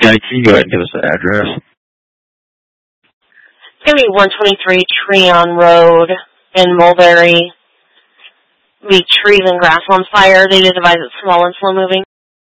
Yeah, can you go ahead and give us the address? It's going to be 123 Treon Road in Mulberry. Be trees and grass on fire. They did advise it's small and slow moving.